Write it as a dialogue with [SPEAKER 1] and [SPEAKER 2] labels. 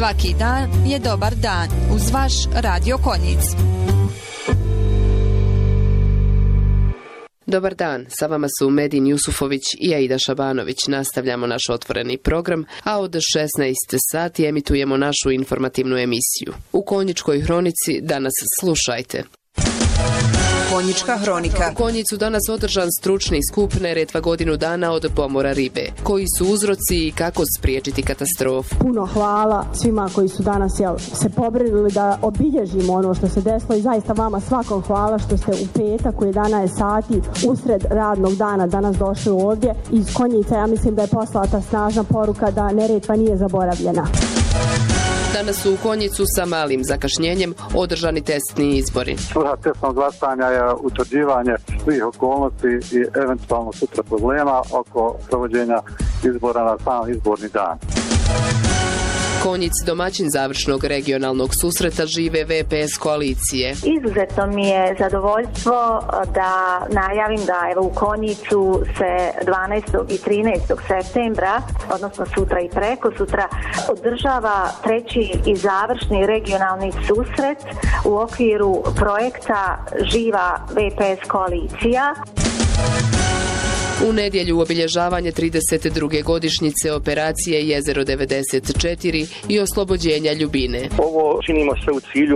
[SPEAKER 1] Svaki dan je dobar dan uz vaš Radio Konjic.
[SPEAKER 2] Dobar dan, sa vama su Medin Jusufović i Aida Šabanović. Nastavljamo naš otvoreni program, a od 16 sati emitujemo našu informativnu emisiju. U Konjičkoj hronici danas slušajte.
[SPEAKER 1] Konjička hronika.
[SPEAKER 2] U Konjicu danas održan stručni skup Neretva godinu dana od pomora ribe. Koji su uzroci i kako spriječiti katastrofu?
[SPEAKER 3] Puno hvala svima koji su danas se pobrinuli da obilježimo ono što se desilo i zaista vama svakom hvala što ste u petak u 11 sati usred radnog dana danas došli ovdje. Iz Konjica ja mislim da je poslata snažna poruka da Neretva nije zaboravljena.
[SPEAKER 2] Danas su u Konjicu sa malim zakašnjenjem održani testni izbori.
[SPEAKER 4] Svrha testnog glasanja je utvrđivanje svih okolnosti i eventualno sutra problema oko provođenja izbora na sam izborni dan.
[SPEAKER 2] Konjic, domaćin završnog regionalnog susreta žive VPS koalicije.
[SPEAKER 5] Izuzetno mi je zadovoljstvo da najavim da evo u Konjicu se 12. i 13. septembra, odnosno sutra i preko sutra, održava treći i završni regionalni susret u okviru projekta Živa VPS koalicija.
[SPEAKER 2] U nedjelju obilježavanje 32. godišnjice operacije Jezero 94 i oslobođenja Ljubine.
[SPEAKER 6] Ovo činimo sve u cilju